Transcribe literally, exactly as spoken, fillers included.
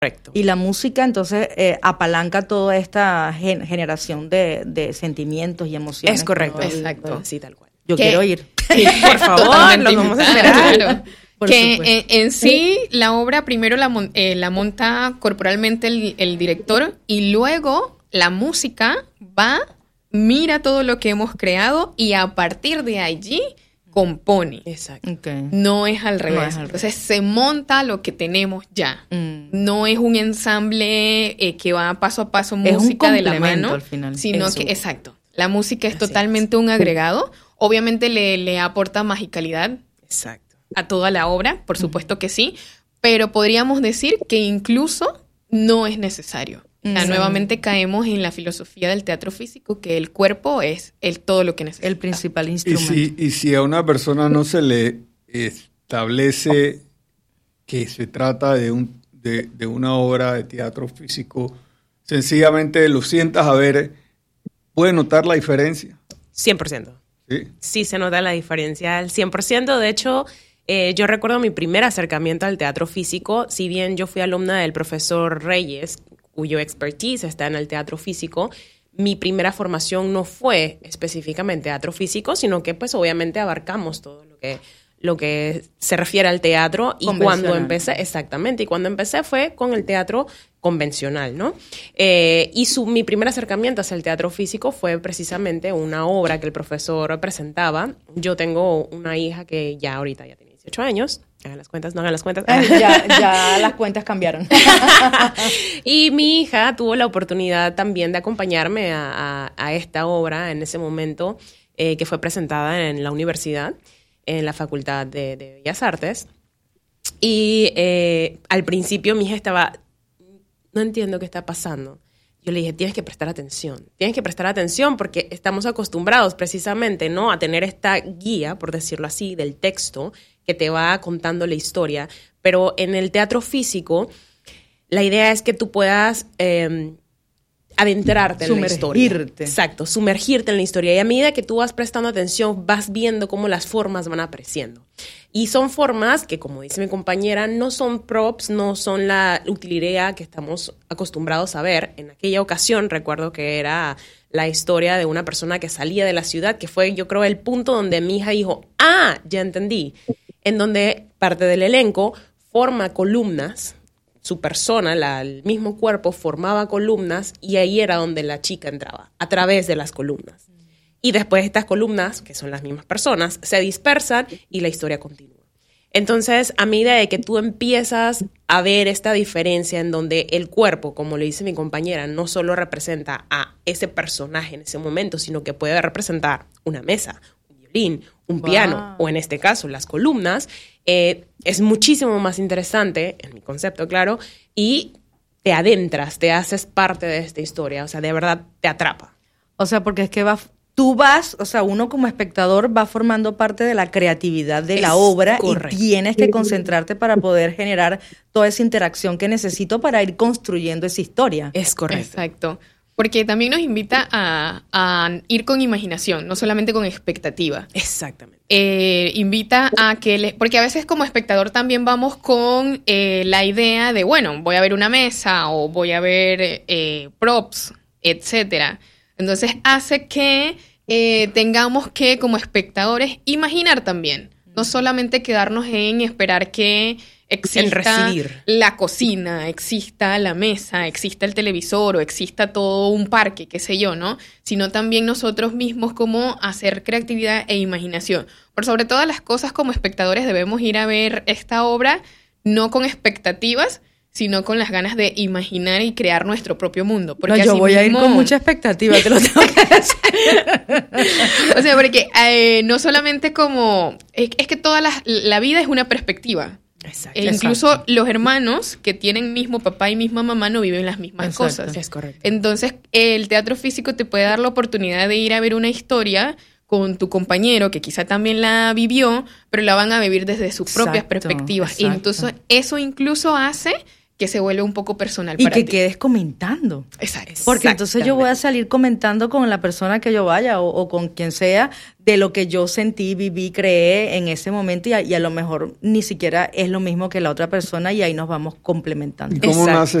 Correcto. Y la música entonces eh, apalanca toda esta gen- generación de, de sentimientos y emociones. Es correcto. ¿No? Exacto. Sí, tal cual. Yo ¿Qué? quiero ir. Sí, por favor, lo vamos a esperar. Claro. Por Que supuesto. en, en sí la obra primero la, mon- eh, la monta corporalmente el, el director y luego la música va, mira todo lo que hemos creado y a partir de allí compone. Exacto. Okay. No es al revés. No es al Entonces se monta lo que tenemos ya. Mm. No es un ensamble eh, que va paso a paso Es un música de la complemento mano, al final. sino Eso. que, exacto, la música es Así totalmente un agregado. Obviamente le, le aporta magicalidad Exacto. a toda la obra, por supuesto que sí, pero podríamos decir que incluso no es necesario. O sea, Mm. nuevamente caemos en la filosofía del teatro físico, que el cuerpo es el todo lo que necesita. El principal Y instrumento. si, y si a una persona no se le establece que se trata de, un, de, de una obra de teatro físico, sencillamente lo sientas a ver, ¿puede notar la diferencia? cien por ciento. ¿Sí? Sí se nota la diferencia al cien por ciento. De hecho, eh, yo recuerdo mi primer acercamiento al teatro físico. Si bien yo fui alumna del profesor Reyes, cuyo expertise está en el teatro físico, mi primera formación no fue específicamente teatro físico, sino que pues obviamente abarcamos todo lo que, lo que se refiere al teatro. Y cuando empecé, exactamente, y cuando empecé fue con el teatro convencional, ¿no? Eh, y su, mi primer acercamiento hacia el teatro físico fue precisamente una obra que el profesor presentaba. Yo tengo una hija que ya ahorita ya tiene dieciocho años. Hagan las cuentas, no hagan las cuentas. Eh, ya, ya las cuentas cambiaron. Y mi hija tuvo la oportunidad también de acompañarme a, a, a esta obra en ese momento eh, que fue presentada en la universidad, en la Facultad de, de Bellas Artes. Y eh, al principio mi hija estaba, no entiendo qué está pasando. Yo le dije, tienes que prestar atención, tienes que prestar atención porque estamos acostumbrados precisamente, ¿no?, a tener esta guía, por decirlo así, del texto que te va contando la historia. Pero en el teatro físico, la idea es que tú puedas eh, adentrarte en la historia. Sumergirte. Exacto, sumergirte en la historia. Y a medida que tú vas prestando atención, vas viendo cómo las formas van apareciendo. Y son formas que, como dice mi compañera, no son props, no son la utilería que estamos acostumbrados a ver. En aquella ocasión recuerdo que era la historia de una persona que salía de la ciudad, que fue, yo creo, el punto donde mi hija dijo, ah, ya entendí. En donde parte del elenco forma columnas, su persona, la, el mismo cuerpo, formaba columnas y ahí era donde la chica entraba, a través de las columnas. Y después estas columnas, que son las mismas personas, se dispersan y la historia continúa. Entonces, a medida de que tú empiezas a ver esta diferencia en donde el cuerpo, como le dice mi compañera, no solo representa a ese personaje en ese momento, sino que puede representar una mesa, un violín, un Wow. piano, o en este caso las columnas, eh, es muchísimo más interesante, en mi concepto, claro, y te adentras, te haces parte de esta historia, o sea, de verdad te atrapa. O sea, porque es que va, tú vas, o sea, uno como espectador va formando parte de la creatividad de Es la obra correcto. y tienes que concentrarte para poder generar toda esa interacción que necesito para ir construyendo esa historia. Es correcto. Exacto. Porque también nos invita a, a ir con imaginación, no solamente con expectativa. Exactamente. Eh, invita a que... Le, porque a veces como espectador también vamos con eh, la idea de, bueno, voy a ver una mesa o voy a ver eh, props, etcétera. Entonces hace que eh, tengamos que, como espectadores, imaginar también. No solamente quedarnos en esperar que exista En recibir. la cocina, exista la mesa, exista el televisor o exista todo un parque, qué sé yo, ¿no? Sino también nosotros mismos como hacer creatividad e imaginación. Por sobre todas las cosas, como espectadores debemos ir a ver esta obra no con expectativas, sino con las ganas de imaginar y crear nuestro propio mundo. Porque No, yo así voy a ir mismo- con mucha expectativa, te lo tengo que decir. O sea, porque eh, no solamente como... Es, es que toda la, la vida es una perspectiva. Exacto. E incluso los hermanos que tienen mismo papá y misma mamá no viven las mismas Exacto. cosas. Es correcto. Entonces, el teatro físico te puede dar la oportunidad de ir a ver una historia con tu compañero que quizá también la vivió, pero la van a vivir desde sus propias Exacto, perspectivas. Y exacto. entonces eso incluso hace que se vuelve un poco personal y para que ti. quedes comentando. Exacto. Porque entonces yo voy a salir comentando con la persona que yo vaya o, o con quien sea de lo que yo sentí, viví, creé en ese momento y a, y a lo mejor ni siquiera es lo mismo que la otra persona y ahí nos vamos complementando. ¿Y cómo Exacto. nace